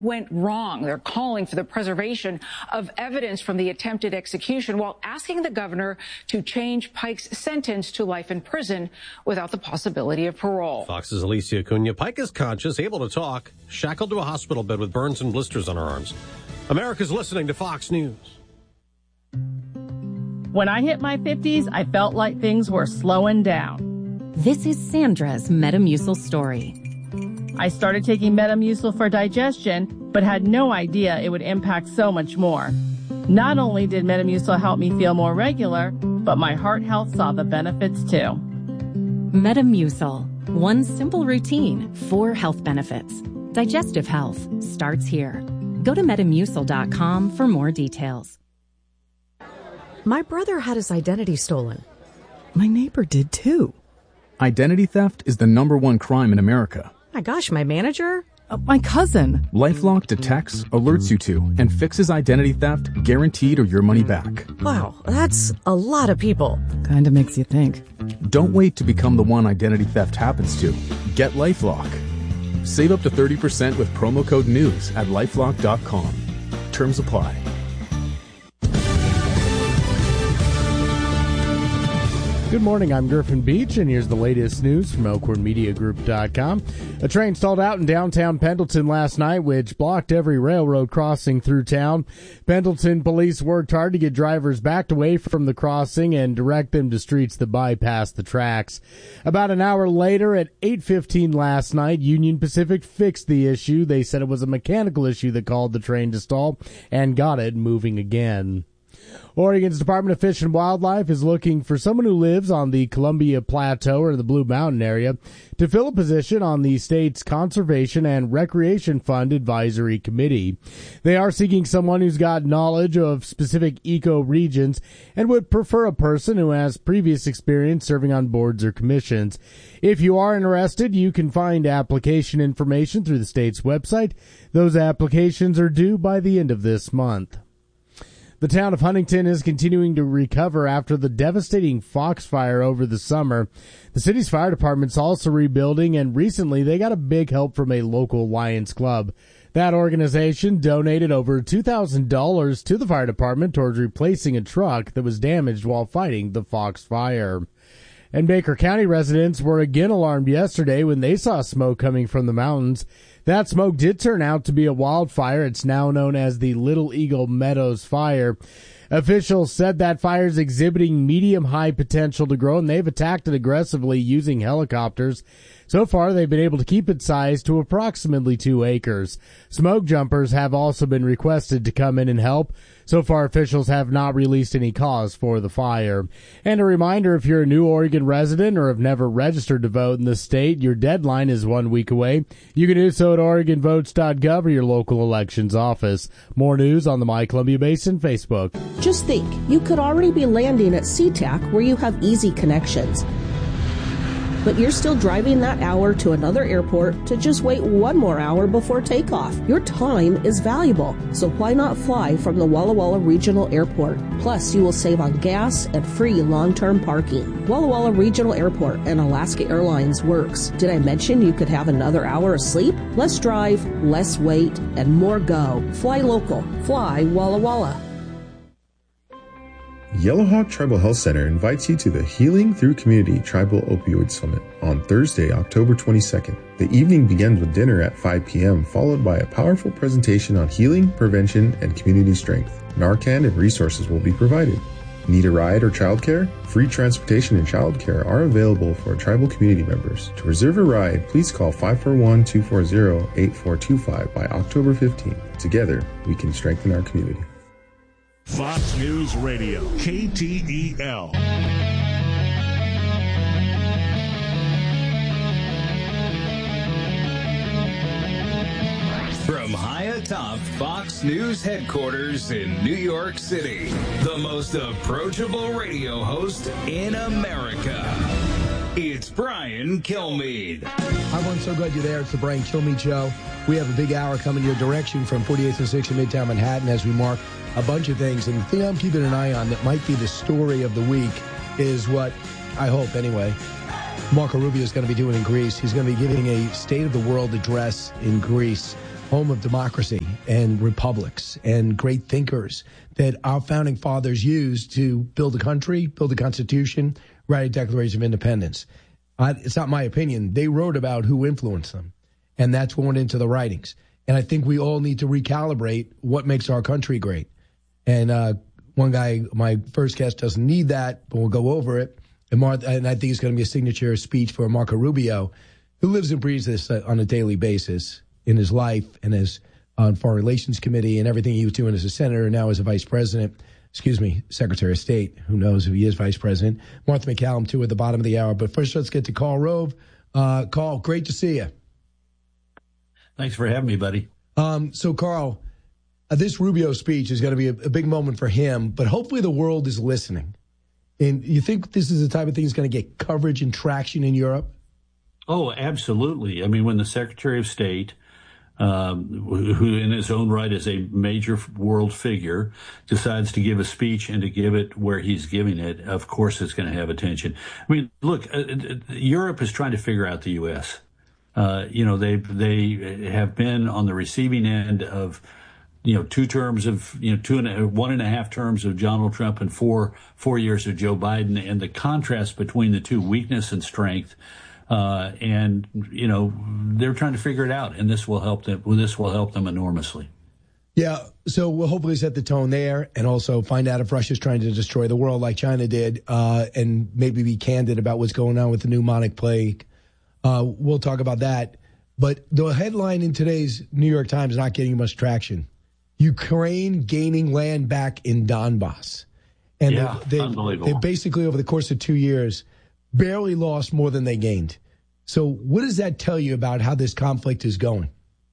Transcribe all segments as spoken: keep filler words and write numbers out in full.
went wrong. They're calling for the preservation of evidence from the attempted execution while asking the governor to change Pike's sentence to life in prison without the possibility of parole. Fox's Alicia Acuna. Pike is conscious, able to talk, shackled to a hospital bed with burns and blisters on her arms. America's listening to Fox News. When I hit my fifties, I felt like things were slowing down. This is Sandra's Metamucil story. I started taking Metamucil for digestion, but had no idea it would impact so much more. Not only did Metamucil help me feel more regular, but my heart health saw the benefits too. Metamucil. One simple routine, four health benefits. Digestive health starts here. Go to metamucil dot com for more details. My brother had his identity stolen. My neighbor did too. Identity theft is the number one crime in America. My gosh, my manager? Uh, my cousin. LifeLock detects, alerts you to, and fixes identity theft, guaranteed or your money back. Wow, that's a lot of people. Kinda makes you think. Don't wait to become the one identity theft happens to. Get LifeLock. Save up to thirty percent with promo code NEWS at lifelock dot com. Terms apply. Good morning, I'm Griffin Beach, and here's the latest news from Elkhorn Media Group dot com. A train stalled out in downtown Pendleton last night, which blocked every railroad crossing through town. Pendleton police worked hard to get drivers backed away from the crossing and direct them to streets that bypass the tracks. About an hour later, at eight fifteen last night, Union Pacific fixed the issue. They said it was a mechanical issue that called the train to stall and got it moving again. Oregon's Department of Fish and Wildlife is looking for someone who lives on the Columbia Plateau or the Blue Mountain area to fill a position on the state's Conservation and Recreation Fund Advisory Committee. They are seeking someone who's got knowledge of specific ecoregions and would prefer a person who has previous experience serving on boards or commissions. If you are interested, you can find application information through the state's website. Those applications are due by the end of this month. The town of Huntington is continuing to recover after the devastating Fox fire over the summer. The city's fire department's also rebuilding, and recently they got a big help from a local Lions club. That organization donated over two thousand dollars to the fire department towards replacing a truck that was damaged while fighting the Fox fire. And Baker County residents were again alarmed yesterday when they saw smoke coming from the mountains. That smoke did turn out to be a wildfire. It's now known as the Little Eagle Meadows Fire. Officials said that fire is exhibiting medium-high potential to grow, and they've attacked it aggressively using helicopters. So far, they've been able to keep its size to approximately two acres. Smoke jumpers have also been requested to come in and help. So far, officials have not released any cause for the fire. And a reminder, if you're a new Oregon resident or have never registered to vote in the state, your deadline is one week away. You can do so at oregon votes dot gov or your local elections office. More news on the My Columbia Basin Facebook. Just think, you could already be landing at SeaTac where you have easy connections. But you're still driving that hour to another airport to just wait one more hour before takeoff. Your time is valuable, so why not fly from the Walla Walla Regional Airport? Plus, you will save on gas and free long-term parking. Walla Walla Regional Airport and Alaska Airlines works. Did I mention you could have another hour of sleep? Less drive, less wait, and more go. Fly local. Fly Walla Walla. Yellowhawk Tribal Health Center invites you to the Healing Through Community Tribal Opioid Summit on Thursday, October twenty-second. The evening begins with dinner at five p.m., followed by a powerful presentation on healing, prevention, and community strength. Narcan and resources will be provided. Need a ride or childcare? Free transportation and childcare are available for tribal community members. To reserve a ride, please call five four one, two four zero, eight four two five by October fifteenth. Together, we can strengthen our community. Fox News Radio, K T E L. From high atop Fox News headquarters in New York City, the most approachable radio host in America. It's Brian Kilmeade. Hi, everyone. So glad you're there. It's the Brian Kilmeade Show. We have a big hour coming your direction from forty-eighth and sixth in Midtown Manhattan as we mark a bunch of things. And the thing I'm keeping an eye on that might be the story of the week is what, I hope anyway, Marco Rubio is going to be doing in Greece. He's going to be giving a State of the World address in Greece. home of democracy and republics and great thinkers that our founding fathers used to build a country, build a constitution, write a Declaration of Independence. I, it's not my opinion. They wrote about who influenced them, and that's going into the writings. And I think we all need to recalibrate what makes our country great. And uh, one guy, my first guest, doesn't need that, but we'll go over it. And, Martha, and I think it's going to be a signature speech for Marco Rubio, who lives and breathes this uh, on a daily basis in his life and as on Foreign Relations Committee and everything he was doing as a senator and now as a vice president. Excuse me, Secretary of State. Who knows if he is vice president? Martha MacCallum, too, at the bottom of the hour. But first, let's get to Karl Rove. Uh, Karl, great to see you. Thanks for having me, buddy. Um, so, Karl, uh, this Rubio speech is going to be a, a big moment for him, but hopefully the world is listening. And you think this is the type of thing that's going to get coverage and traction in Europe? Oh, absolutely. I mean, when the Secretary of State, um, who in his own right is a major world figure, decides to give a speech and to give it where he's giving it, of course it's going to have attention. I mean, look, uh, Europe is trying to figure out the U S Uh, you know, they they have been on the receiving end of, you know, two terms of, you know, two and a, one and a half terms of Donald Trump and four four years of Joe Biden, and the contrast between the two, weakness and strength. Uh, and, you know, they're trying to figure it out, and this will help them. Well, this will help them enormously. Yeah, so we'll hopefully set the tone there and also find out if Russia's trying to destroy the world like China did, uh, and maybe be candid about what's going on with the pneumonic plague. Uh, we'll talk about that. But the headline in today's New York Times is not getting much traction. Ukraine gaining land back in Donbass. And yeah, they, they, unbelievable. They basically, over the course of two years, barely lost more than they gained. So what does that tell you about how this conflict is going?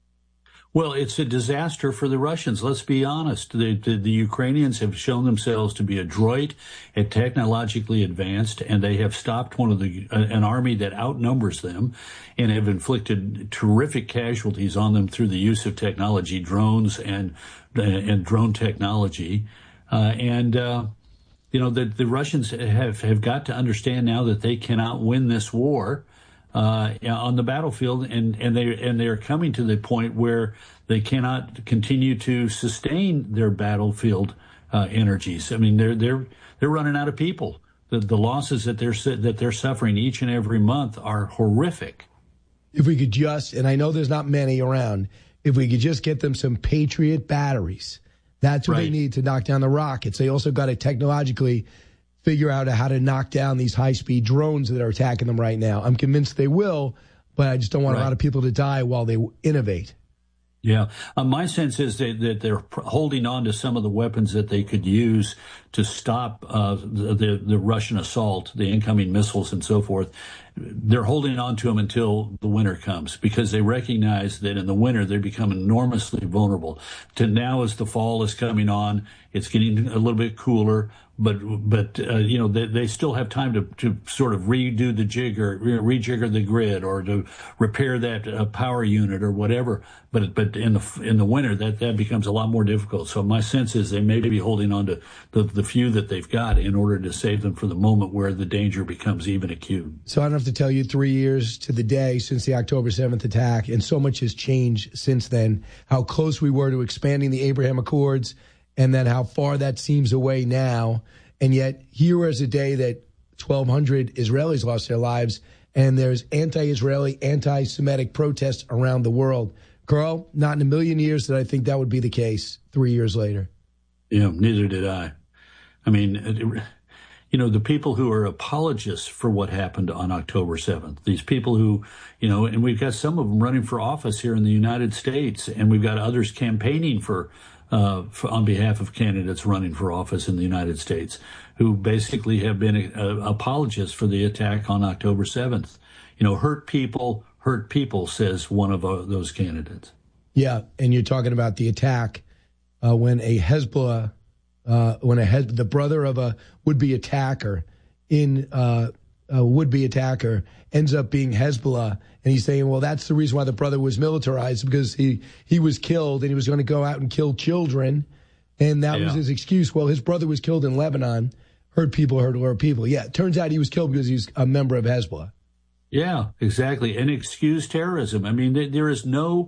Well, it's a disaster for the Russians. Let's be honest. The, the, the Ukrainians have shown themselves to be adroit and technologically advanced, and they have stopped one of the uh, an army that outnumbers them, and have inflicted terrific casualties on them through the use of technology, drones and uh, and drone technology, uh, and. Uh, You know, the, the Russians have, have got to understand now that they cannot win this war uh, on the battlefield, and, and they and they are coming to the point where they cannot continue to sustain their battlefield uh, energies. I mean, they're they're they're running out of people. The the losses that they're that they're suffering each and every month are horrific. If we could just, and I know there's not many around, if we could just get them some Patriot batteries. That's what right. They need to knock down the rockets. They also got to technologically figure out how to knock down these high-speed drones that are attacking them right now. I'm convinced they will, but I just don't want right. a lot of people to die while they innovate. Yeah. Uh, my sense is that, that they're holding on to some of the weapons that they could use to stop uh, the, the, the Russian assault, the incoming missiles and so forth. They're holding on to them until the winter comes, because they recognize that in the winter they become enormously vulnerable. To now, as the fall is coming on, it's getting a little bit cooler, but but uh, you know they, they still have time to, to sort of redo the jigger, rejigger the grid, or to repair that uh, power unit or whatever. But but in the in the winter that, that becomes a lot more difficult. So my sense is they may be holding on to the, the few that they've got in order to save them for the moment where the danger becomes even acute. So I don't have to tell you three years to the day since the October seventh attack, and so much has changed since then. How close we were to expanding the Abraham Accords, and then how far that seems away now. And yet here is a day that twelve hundred Israelis lost their lives, and there's anti-Israeli, anti-Semitic protests around the world. Karl, not in a million years did I think that would be the case three years later. Yeah, neither did I. I mean, it, you know, the people who are apologists for what happened on October seventh, these people who, you know, and we've got some of them running for office here in the United States, and we've got others campaigning for, uh, for on behalf of candidates running for office in the United States, who basically have been uh, apologists for the attack on October seventh. You know, hurt people, hurt people, says one of uh, those candidates. Yeah, and you're talking about the attack uh, when a Hezbollah, uh, when a Hez- the brother of a would-be attacker in uh, a would-be attacker ends up being Hezbollah, and he's saying, well, that's the reason why the brother was militarized, because he, he was killed and he was going to go out and kill children, and that yeah. was his excuse. Well, his brother was killed in Lebanon. Hurt people, hurt hurt people. Yeah, it turns out he was killed because he's a member of Hezbollah. Yeah, exactly. And excuse terrorism. I mean, there is no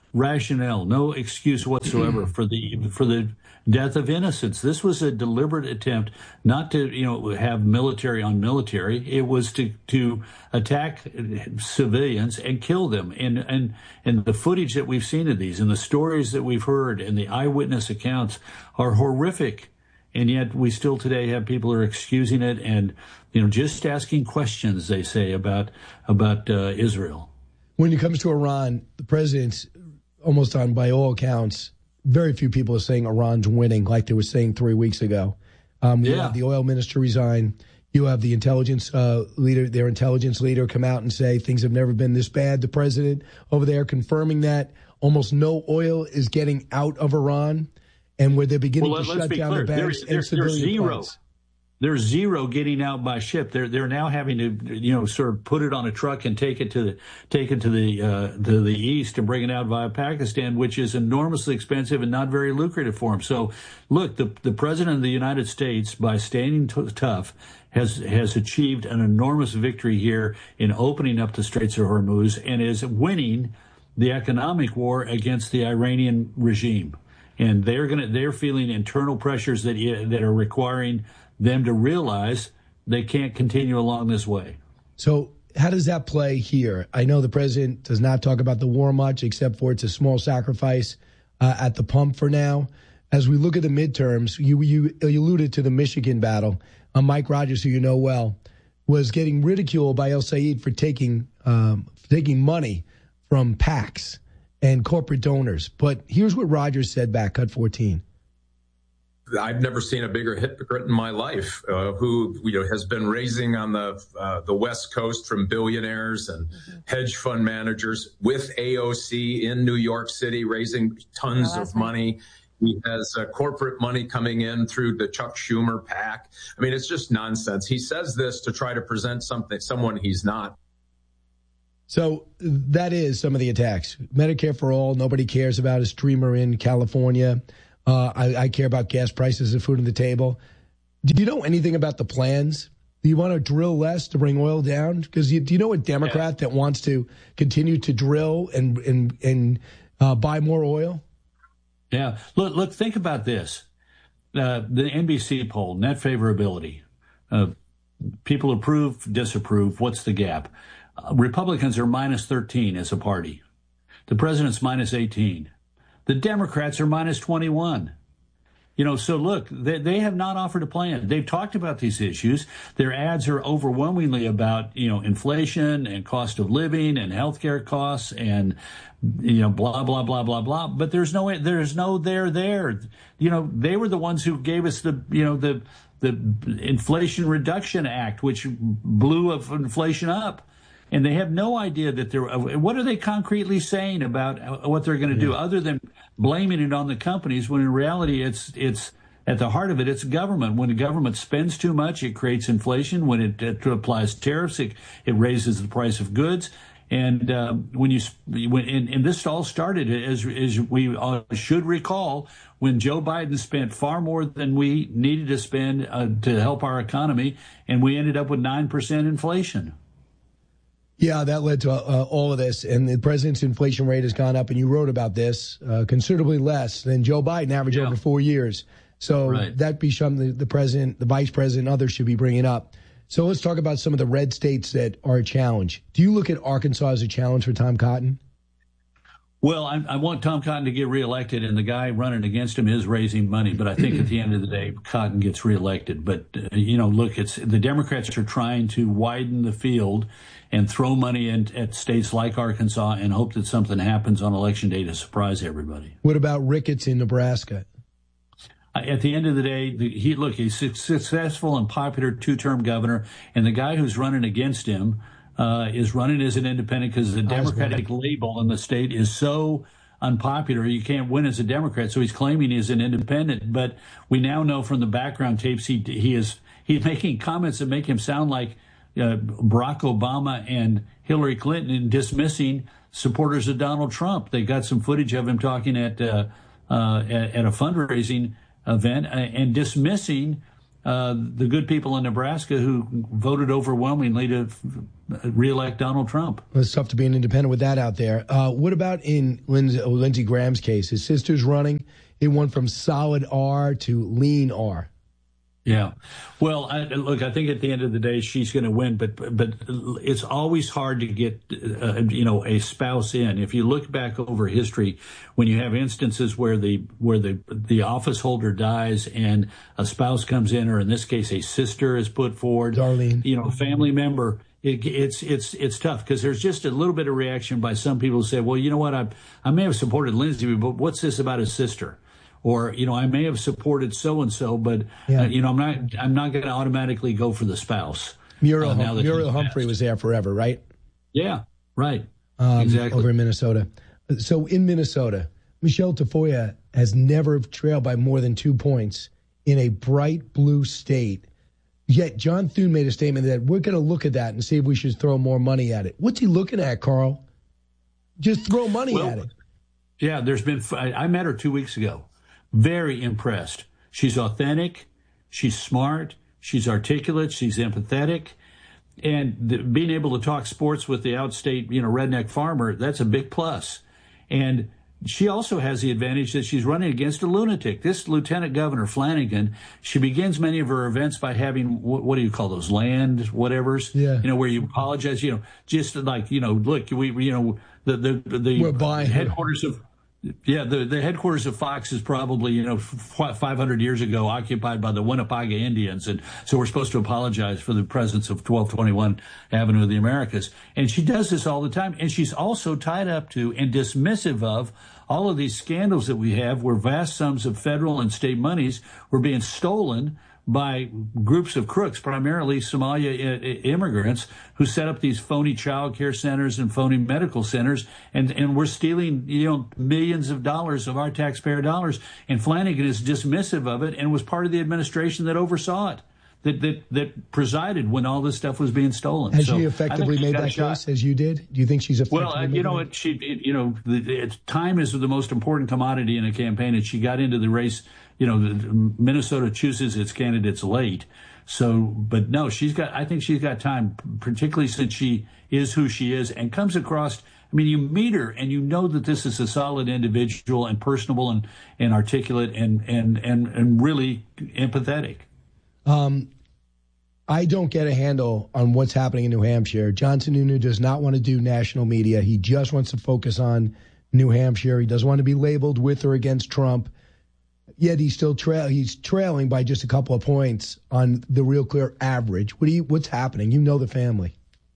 rationale, no excuse whatsoever for the for the death of innocents. This was a deliberate attempt not to, you know, have military on military. It was to to attack civilians and kill them. And and and the footage that we've seen of these and the stories that we've heard and the eyewitness accounts are horrific. And yet we still today have people who are excusing it and, you know, just asking questions, they say, about about uh, Israel. When it comes to Iran, the president's almost on, by all accounts, very few people are saying Iran's winning like they were saying three weeks ago. Um, you yeah. have the oil minister resign. You have the intelligence uh, leader, their intelligence leader, come out and say things have never been this bad. The president over there confirming that almost no oil is getting out of Iran, and where they're beginning well, to shut down clear. the banks there's, and there's, civilian there's zero. planes. There's zero getting out by ship. They're they're now having to, you know, sort of put it on a truck and take it to the take it to the uh, to the east and bring it out via Pakistan, which is enormously expensive and not very lucrative for them. So, look, the the president of the United States, by standing t- tough, has has achieved an enormous victory here in opening up the Straits of Hormuz and is winning the economic war against the Iranian regime. And they're gonna they're feeling internal pressures that that are requiring them to realize they can't continue along this way. So how does that play here? I know the president does not talk about the war much, except for it's a small sacrifice uh, at the pump for now. As we look at the midterms, you you, you alluded to the Michigan battle. Uh, Mike Rogers, who you know well, was getting ridiculed by El Sayed for taking um, taking money from PACs and corporate donors. But here's what Rogers said back, cut fourteen. I've never seen a bigger hypocrite in my life, uh, who you know has been raising on the uh, the West Coast from billionaires and mm-hmm. hedge fund managers with A O C in New York City, raising tons oh, of money. Right. He has uh, corporate money coming in through the Chuck Schumer PAC. I mean, it's just nonsense. He says this to try to present something, someone he's not. So that is some of the attacks. Medicare for all, nobody cares about a streamer in California. Uh, I, I care about gas prices and food on the table. Do you know anything about the plans? Do you want to drill less to bring oil down? Because do you know a Democrat yeah. that wants to continue to drill and and and uh, buy more oil? Yeah. Look, look. Think about this. Uh, the N B C poll, net favorability. Uh, people approve, disapprove. What's the gap? Uh, Republicans are minus thirteen as a party. The president's minus eighteen. The Democrats are minus twenty-one. You know, so look, they, they have not offered a plan. They've talked about these issues. Their ads are overwhelmingly about, you know, inflation and cost of living and healthcare costs and, you know, blah, blah, blah, blah, blah. But there's no, there's no there there. You know, they were the ones who gave us the, you know, the, the Inflation Reduction Act, which blew inflation up. And they have no idea that they're, what are they concretely saying about what they're going to do, yeah. other than blaming it on the companies, when in reality it's it's at the heart of it, it's government. When the government spends too much, it creates inflation. When it, it applies tariffs, it, it raises the price of goods. And uh, when you when and, and this all started, as as we uh, should recall, when Joe Biden spent far more than we needed to spend uh, to help our economy, and we ended up with nine percent inflation. Yeah, that led to uh, all of this, and the president's inflation rate has gone up, and you wrote about this, uh, considerably less than Joe Biden averaged yeah. over four years. So right. that be something the, the president, the vice president, others should be bringing up. So let's talk about some of the red states that are a challenge. Do you look at Arkansas as a challenge for Tom Cotton? Well, I, I want Tom Cotton to get reelected, and the guy running against him is raising money. But I think at the end of the day, Cotton gets reelected. But, uh, you know, look, it's the Democrats are trying to widen the field and throw money in, at states like Arkansas and hope that something happens on Election Day to surprise everybody. What about Ricketts in Nebraska? At the end of the day, the, he look, he's a successful and popular two-term governor, and the guy who's running against him uh, is running as an independent because the Democratic label in the state is so unpopular. You can't win as a Democrat, so he's claiming he's an independent. But we now know from the background tapes he he is he's making comments that make him sound like uh, Barack Obama and Hillary Clinton in dismissing supporters of Donald Trump. They got some footage of him talking at uh, uh, at, at a fundraising event uh, and dismissing uh, the good people in Nebraska who voted overwhelmingly to reelect Donald Trump. Well, it's tough to be an independent with that out there. Uh, what about in Lindsey, Lindsey Graham's case? His sister's running. It went from solid R to lean R. Yeah. Well, I, look, I think at the end of the day, she's going to win, but but it's always hard to get, uh, you know, a spouse in. If you look back over history, when you have instances where the where the the office holder dies and a spouse comes in, or in this case, a sister is put forward, Darlene, you know, a family member, it, it's it's it's tough because there's just a little bit of reaction by some people who say, well, you know what, I I may have supported Lindsey, but what's this about his sister? Or, you know, I may have supported so-and-so, but, yeah. uh, you know, I'm not I'm not going to automatically go for the spouse. Muriel, uh, hum- Muriel Humphrey was there forever, right? Yeah, right. Um, exactly. Over in Minnesota. So in Minnesota, Michelle Tafoya has never trailed by more than two points in a bright blue state. Yet John Thune made a statement that we're going to look at that and see if we should throw more money at it. What's he looking at, Carl? Just throw money well, at it. Yeah, there's been – I met her two weeks ago. Very impressed. She's authentic. She's smart. She's articulate. She's empathetic. And the, being able to talk sports with the outstate, you know, redneck farmer, that's a big plus. And she also has the advantage that she's running against a lunatic. This Lieutenant Governor Flanagan, she begins many of her events by having, what, what do you call those, land whatevers? Yeah. You know, where you apologize, you know, just like, you know, look, we, you know, the, the, the We're buying headquarters of, Yeah, the, the headquarters of Fox is probably, you know, five hundred years ago occupied by the Winnepaga Indians. And so we're supposed to apologize for the presence of twelve twenty-one Avenue of the Americas. And she does this all the time. And she's also tied up to and dismissive of all of these scandals that we have where vast sums of federal and state monies were being stolen by groups of crooks, primarily Somalia immigrants, who set up these phony child care centers and phony medical centers, and, and we're stealing, you know, millions of dollars of our taxpayer dollars. And Flanagan is dismissive of it and was part of the administration that oversaw it, that that, that presided when all this stuff was being stolen. Has so she effectively made that case, as you did? Do you think she's effectively Well, uh, you know, it, she, it, you know, the, it's, time is the most important commodity in a campaign, and she got into the race. You know, Minnesota chooses its candidates late. So, but no, she's got, I think she's got time, particularly since she is who she is and comes across, I mean, you meet her and you know that this is a solid individual and personable and, and articulate and, and, and, and really empathetic. Um, I don't get a handle on what's happening in New Hampshire. John Sununu does not want to do national media. He just wants to focus on New Hampshire. He doesn't want to be labeled with or against Trump. Yet he's still trail. He's trailing by just a couple of points on the Real Clear average. What do you? What's happening? You know the family.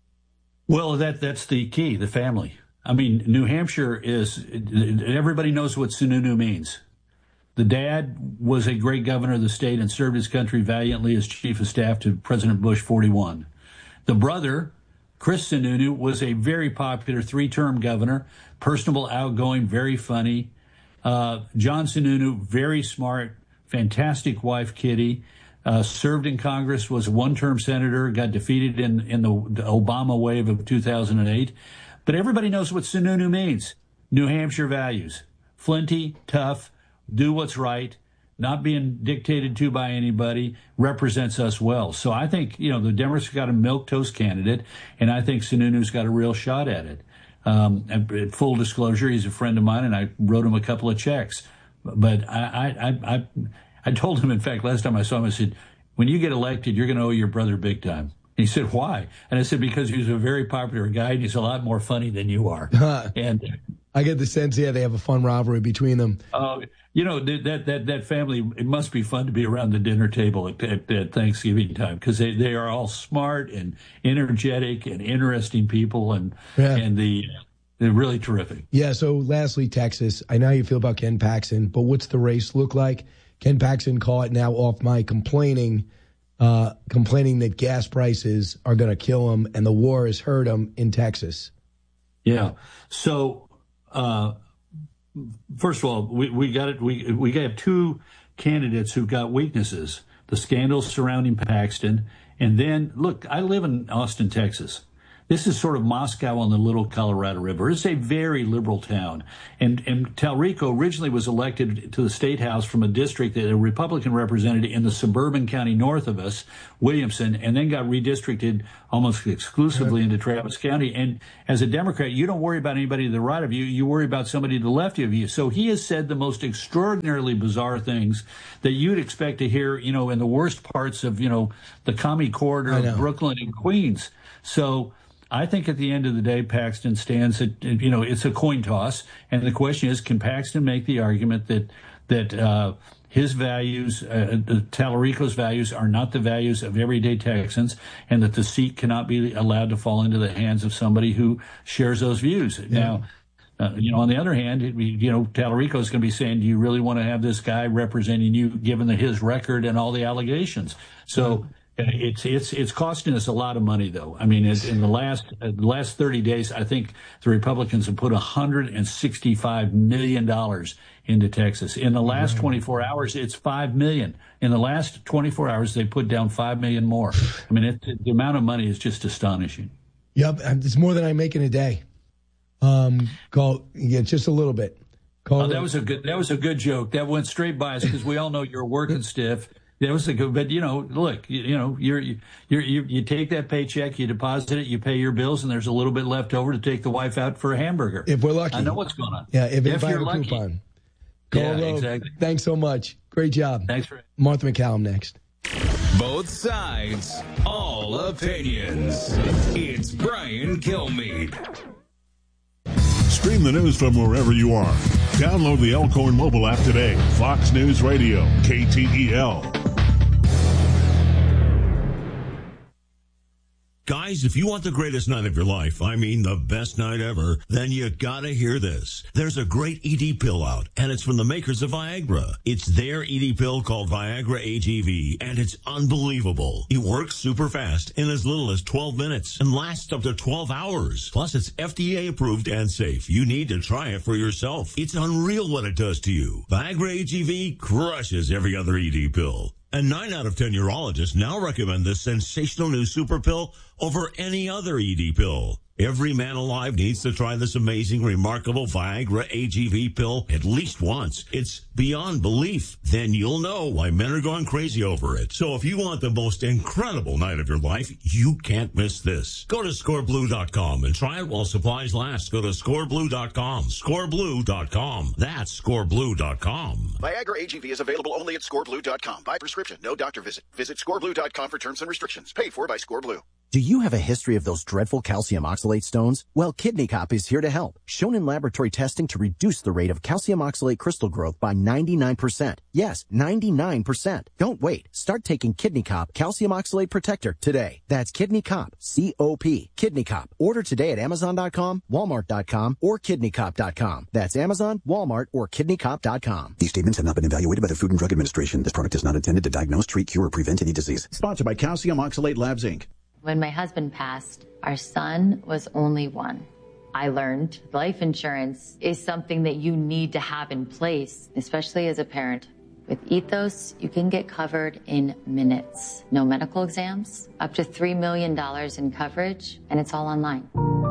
Well, that that's the key. The family. I mean, New Hampshire is. Everybody knows what Sununu means. The dad was a great governor of the state and served his country valiantly as chief of staff to President Bush forty-one. The brother, Chris Sununu, was a very popular three-term governor, personable, outgoing, very funny. Uh, John Sununu, very smart, fantastic wife, Kitty, uh, served in Congress, was a one-term senator, got defeated in, in the, the Obama wave of two thousand eight. But everybody knows what Sununu means. New Hampshire values. Flinty, tough, do what's right, not being dictated to by anybody, represents us well. So I think, you know, the Democrats got a milquetoast candidate, and I think Sununu's got a real shot at it. Um, and full disclosure, he's a friend of mine, and I wrote him a couple of checks. But I, I, I, I told him, in fact, last time I saw him, I said, when you get elected, you're going to owe your brother big time. And he said, why? And I said, because he's a very popular guy, and he's a lot more funny than you are. And I get the sense, yeah, they have a fun rivalry between them. Uh, you know, that, that, that family, it must be fun to be around the dinner table at, at, at Thanksgiving time, because they, they are all smart and energetic and interesting people, and yeah. and the they're really terrific. Yeah, so lastly, Texas. I know how you feel about Ken Paxton, but what's the race look like? Ken Paxton caught now off my complaining, uh, complaining that gas prices are going to kill him and the war has hurt him in Texas. Yeah, so... Uh, First of all, we, we got it. We we got two candidates who've got weaknesses: the scandals surrounding Paxton, and then look. I live in Austin, Texas. This is sort of Moscow on the Little Colorado River. It's a very liberal town. And, and Talrico originally was elected to the state house from a district that a Republican represented in the suburban county north of us, Williamson, and then got redistricted almost exclusively into Travis County. And as a Democrat, you don't worry about anybody to the right of you. You worry about somebody to the left of you. So he has said the most extraordinarily bizarre things that you'd expect to hear, you know, in the worst parts of, you know, the commie corridor of Brooklyn and Queens. So I think at the end of the day, Paxton stands at, you know, it's a coin toss. And the question is, can Paxton make the argument that, that, uh, his values, uh, Talarico's values are not the values of everyday Texans, and that the seat cannot be allowed to fall into the hands of somebody who shares those views. Yeah. Now, uh, you know, on the other hand, it, you know, Talarico is going to be saying, do you really want to have this guy representing you, given the, his record and all the allegations? So, mm-hmm. It's it's it's costing us a lot of money, though. I mean, in the last uh, the last thirty days, I think the Republicans have put one hundred sixty-five million dollars into Texas. In the last twenty-four hours, it's five million dollars. In the last twenty-four hours, they put down five million dollars more. I mean, it, the amount of money is just astonishing. Yep, it's more than I make in a day. Um, call yeah, just a little bit. Call oh, that was a good that was a good joke. That went straight by us because we all know you're working stiff. That was a good, but you know, look, you, you know, you're, you're, you, you take that paycheck, you deposit it, you pay your bills, and there's a little bit left over to take the wife out for a hamburger. If we're lucky. I know what's going on. Yeah, if, if if you're I have a lucky. coupon. Yeah, Call exactly. Thanks so much. Great job. Thanks for Martha McCallum next. Both sides, all opinions. It's Brian Kilmeade. Stream the news from wherever you are. Download the Elkhorn mobile app today. Fox News Radio, K T E L. Guys, if you want the greatest night of your life, I mean the best night ever, then you gotta hear this. There's a great E D pill out, and it's from the makers of Viagra. It's their E D pill called Viagra A G V, and it's unbelievable. It works super fast in as little as twelve minutes and lasts up to twelve hours. Plus, it's F D A approved and safe. You need to try it for yourself. It's unreal what it does to you. Viagra A G V crushes every other E D pill. And nine out of ten urologists now recommend this sensational new super pill over any other E D pill. Every man alive needs to try this amazing, remarkable Viagra A G V pill at least once. It's beyond belief. Then you'll know why men are going crazy over it. So if you want the most incredible night of your life, you can't miss this. Go to score blue dot com and try it while supplies last. Go to score blue dot com. score blue dot com. That's score blue dot com. Viagra A G V is available only at score blue dot com. By prescription, no doctor visit. Visit score blue dot com for terms and restrictions. Paid for by ScoreBlue. Do you have a history of those dreadful calcium oxalate stones? Well, Kidney Cop is here to help. Shown in laboratory testing to reduce the rate of calcium oxalate crystal growth by ninety-nine percent. Yes, ninety-nine percent. Don't wait. Start taking Kidney Cop Calcium Oxalate Protector today. That's Kidney Cop, C O P. Kidney Cop. Order today at amazon dot com, walmart dot com, or kidney cop dot com. That's Amazon, Walmart, or kidney cop dot com. These statements have not been evaluated by the Food and Drug Administration. This product is not intended to diagnose, treat, cure, or prevent any disease. Sponsored by Calcium Oxalate Labs, Incorporated. When my husband passed, our son was only one. I learned life insurance is something that you need to have in place, especially as a parent. With Ethos, you can get covered in minutes. No medical exams, up to three million dollars in coverage, and it's all online.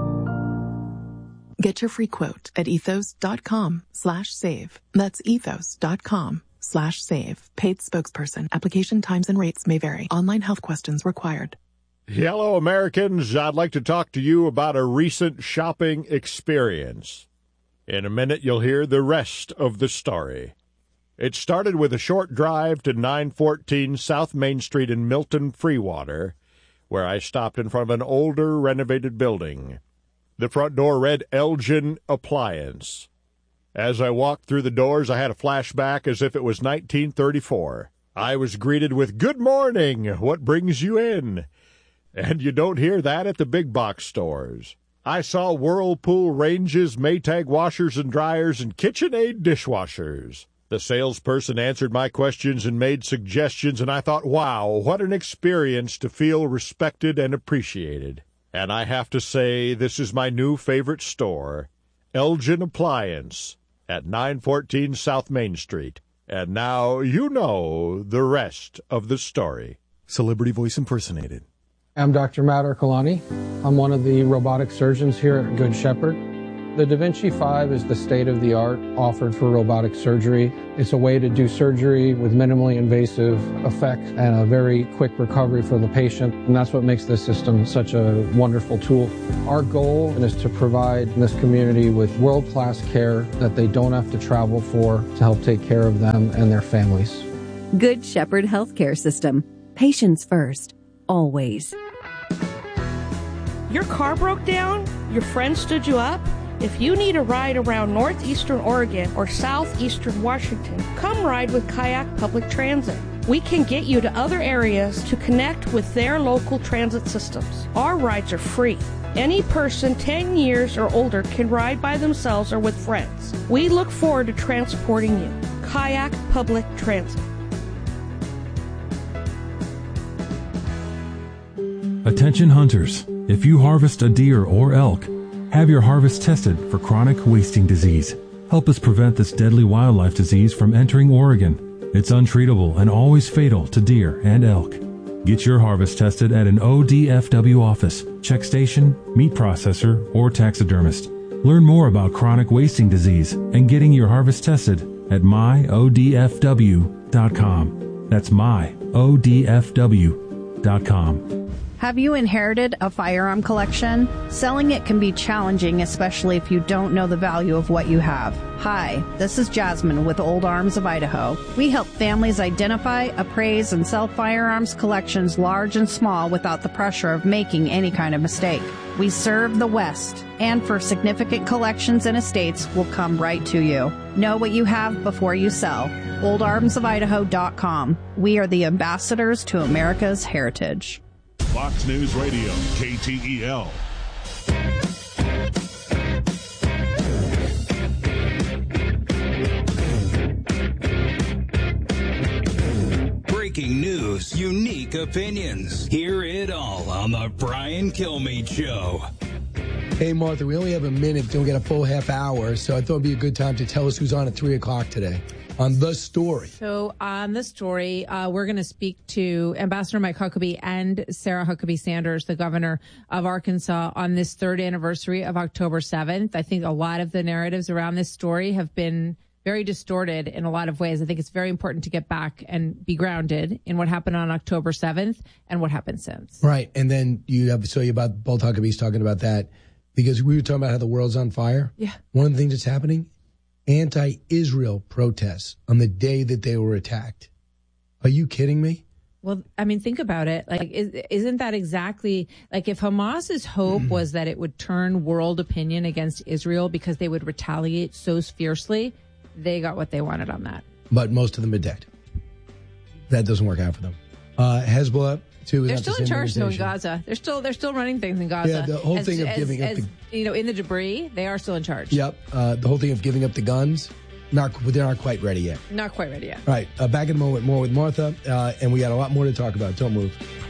Get your free quote at ethos dot com slash save. That's ethos dot com slash save. Paid spokesperson. Application times and rates may vary. Online health questions required. Hello, Americans. I'd like to talk to you about a recent shopping experience. In a minute, you'll hear the rest of the story. It started with a short drive to nine fourteen South Main Street in Milton, Freewater, where I stopped in front of an older, renovated building. The front door read Elgin Appliance. As I walked through the doors, I had a flashback as if it was nineteen thirty-four. I was greeted with, "Good morning. What brings you in?" And you don't hear that at the big box stores. I saw Whirlpool ranges, Maytag washers and dryers, and KitchenAid dishwashers. The salesperson answered my questions and made suggestions, and I thought, wow, what an experience to feel respected and appreciated. And I have to say, this is my new favorite store, Elgin Appliance, at nine fourteen South Main Street. And now you know the rest of the story. Celebrity voice impersonated. I'm Doctor Matt Ercolani. I'm one of the robotic surgeons here at Good Shepherd. The Da Vinci five is the state-of-the-art offered for robotic surgery. It's a way to do surgery with minimally invasive effect and a very quick recovery for the patient, and that's what makes this system such a wonderful tool. Our goal is to provide this community with world-class care that they don't have to travel for to help take care of them and their families. Good Shepherd Healthcare System. Patients first. Always. Your car broke down? Your friend stood you up? If you need a ride around northeastern Oregon or southeastern Washington, come ride with Kayak Public Transit. We can get you to other areas to connect with their local transit systems. Our rides are free. Any person ten years or older can ride by themselves or with friends. We look forward to transporting you. Kayak Public Transit. Attention hunters, if you harvest a deer or elk, have your harvest tested for chronic wasting disease. Help us prevent this deadly wildlife disease from entering Oregon. It's untreatable and always fatal to deer and elk. Get your harvest tested at an O D F W office, check station, meat processor, or taxidermist. Learn more about chronic wasting disease and getting your harvest tested at my O D F W dot com. That's my O D F W dot com. Have you inherited a firearm collection? Selling it can be challenging, especially if you don't know the value of what you have. Hi, this is Jasmine with Old Arms of Idaho. We help families identify, appraise, and sell firearms collections large and small without the pressure of making any kind of mistake. We serve the West, and for significant collections and estates, we'll come right to you. Know what you have before you sell. old arms of idaho dot com. We are the ambassadors to America's heritage. Fox News Radio, K T E L. Breaking news, unique opinions. Hear it all on the Brian Kilmeade Show. Hey, Martha, we only have a minute. Don't get a full half hour, so I thought it'd be a good time to tell us who's on at three o'clock today on The Story. So on The Story, uh, we're going to speak to Ambassador Mike Huckabee and Sarah Huckabee Sanders, the governor of Arkansas, on this third anniversary of October seventh. I think a lot of the narratives around this story have been very distorted in a lot of ways. I think it's very important to get back and be grounded in what happened on October seventh and what happened since. Right. And then you have, so you about both Huckabees talking about that, because we were talking about how the world's on fire. Yeah. One of the things that's happening, anti-Israel protests on the day that they were attacked. Are you kidding me? Well, I mean, think about it. Like, is, isn't that exactly, like, if Hamas's hope was that it would turn world opinion against Israel because they would retaliate so fiercely, they got what they wanted on that. But most of them are dead. That doesn't work out for them. Uh, Hezbollah, too. They're still in charge, though, in Gaza. They're still they're still running things in Gaza. Yeah, the whole as, thing of as, giving as, up the, you know, in the debris, they are still in charge. Yep. Uh, the whole thing of giving up the guns, not they're not quite ready yet. Not quite ready yet. All right. Uh, back in a moment, more with Martha, uh, and we got a lot more to talk about. Don't move.